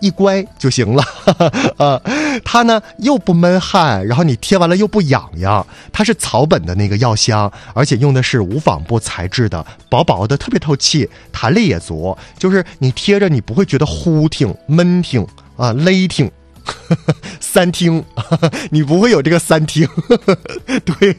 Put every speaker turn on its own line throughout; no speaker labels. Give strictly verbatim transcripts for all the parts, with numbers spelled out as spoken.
一乖就行了啊，它呢又不闷汗，然后你贴完了又不痒痒，它是草本的那个药香，而且用的是无纺布材质的，薄薄的，特别透气，弹力也足，就是你贴着你不会觉得呼挺闷挺啊勒挺三听你不会有这个三听对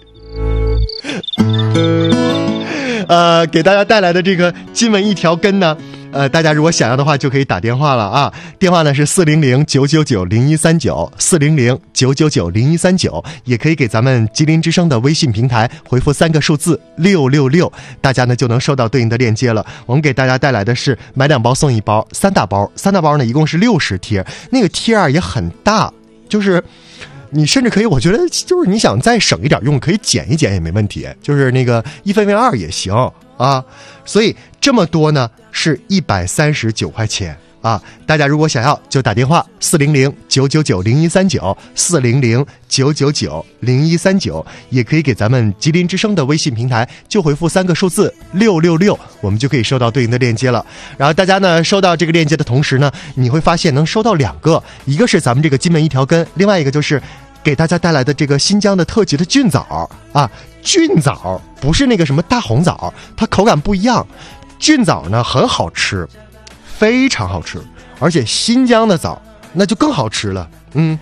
呃，给大家带来的这个金文一条根呢，呃，大家如果想要的话就可以打电话了啊，电话呢是四零零九九九零一三九，四零零九九九零一三九，也可以给咱们吉林之声的微信平台回复三个数字六六六，大家呢就能收到对应的链接了。我们给大家带来的是买两包送一包，三大包，三大包呢一共是六十贴，那个贴啊也很大，就是你甚至可以，我觉得就是你想再省一点用，可以减一减也没问题，就是那个一分为二也行啊。所以这么多呢是一百三十九块钱啊。大家如果想要就打电话四零零九九九零一三九，四零零九九九零一三九，也可以给咱们吉林之声的微信平台就回复三个数字六六六，我们就可以收到对应的链接了。然后大家呢收到这个链接的同时呢，你会发现能收到两个，一个是咱们这个金门一条根，另外一个就是给大家带来的这个新疆的特级的菌枣啊。菌枣不是那个什么大红枣，它口感不一样，菌枣呢很好吃，非常好吃，而且新疆的枣那就更好吃了。嗯，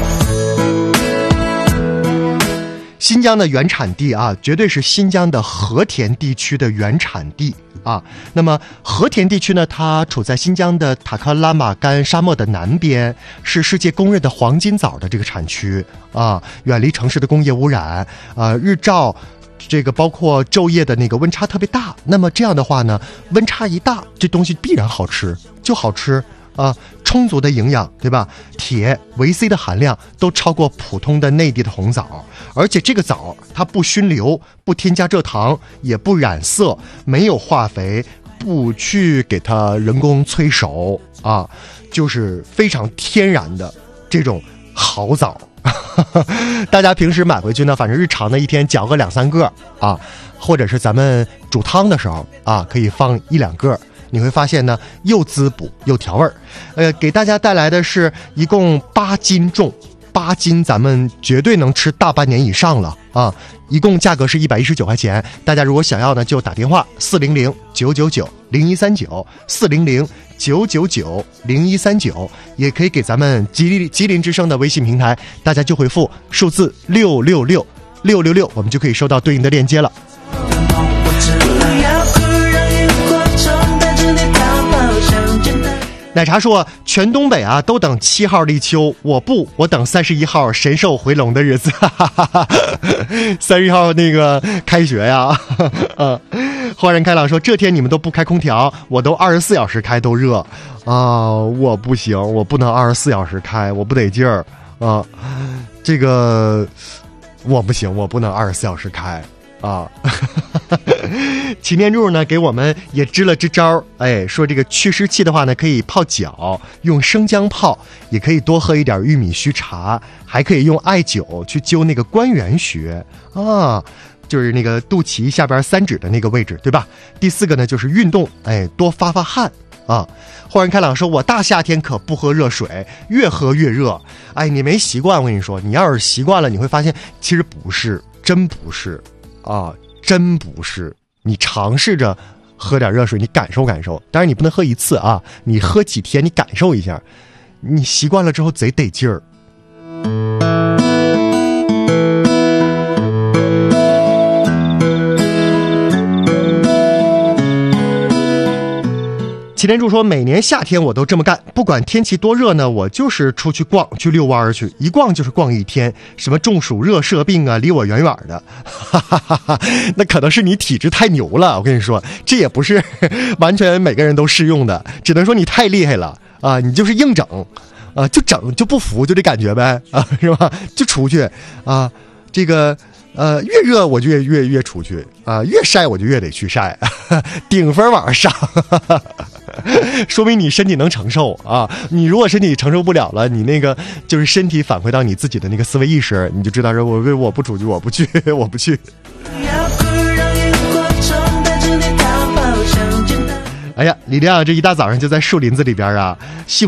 新疆的原产地啊，绝对是新疆的和田地区的原产地啊。那么和田地区呢，它处在新疆的塔克拉玛干沙漠的南边，是世界公认的黄金枣的这个产区啊，远离城市的工业污染啊，日照这个包括昼夜的那个温差特别大，那么这样的话呢，温差一大，这东西必然好吃，就好吃啊，充足的营养，对吧？铁、维 C 的含量都超过普通的内地的红枣，而且这个枣它不熏流，不添加蔗糖，也不染色，没有化肥，不去给它人工催熟啊，就是非常天然的这种好枣。大家平时买回去呢，反正日常的一天嚼个两三个啊，或者是咱们煮汤的时候啊，可以放一两个。你会发现呢，又滋补又调味儿。呃，给大家带来的是一共八斤重，八斤咱们绝对能吃大半年以上了啊！一共价格是一百一十九块钱。大家如果想要呢，就打电话四零零九九九零一三九，四零零九九九零一三九，也可以给咱们吉林吉林之声的微信平台，大家就回复数字六六六六六六，我们就可以收到对应的链接了。奶茶说全东北啊都等七号立秋，我不，我等三十一号神兽回笼的日子。三十一号那个开学呀。嗯，豁然开朗说这天你们都不开空调，我都二十四小时开都热啊，我不行，我不能二十四小时开，我不得劲儿啊，这个我不行，我不能二十四小时开啊。擎天柱呢给我们也支了支招，哎，说这个祛湿气的话呢，可以泡脚，用生姜泡，也可以多喝一点玉米须茶，还可以用艾灸去灸那个关元穴啊，就是那个肚脐下边三指的那个位置，对吧？第四个呢就是运动，哎，多发发汗啊。豁然开朗说我大夏天可不喝热水，越喝越热。哎，你没习惯，我跟你说，你要是习惯了，你会发现其实不是，真不是啊，真不是。你尝试着喝点热水，你感受感受，当然你不能喝一次啊，你喝几天你感受一下，你习惯了之后贼得劲儿。擎天柱说每年夏天我都这么干，不管天气多热呢，我就是出去逛，去遛弯去，一逛就是逛一天，什么中暑热射病啊离我远远的。哈哈哈哈，那可能是你体质太牛了，我跟你说，这也不是完全每个人都适用的，只能说你太厉害了啊，你就是硬整啊，就整就不服就这感觉呗啊，是吧？就出去啊，这个呃，越热我就越越越出去啊，越晒我就越得去晒，顶分往上，说明你身体能承受啊。你如果身体承受不了了，你那个就是身体返回到你自己的那个思维意识，你就知道说我我不出去，我不去，我不去。哎呀，李亮这一大早上就在树林子里边啊，幸